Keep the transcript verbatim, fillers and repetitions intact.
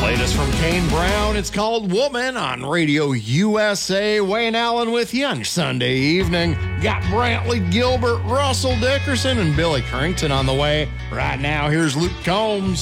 Latest from Kane Brown. It's called Woman on Radio U S A. Wayne Allen with you on Sunday evening. Got Brantley Gilbert, Russell Dickerson, and Billy Currington on the way. Right now, here's Luke Combs.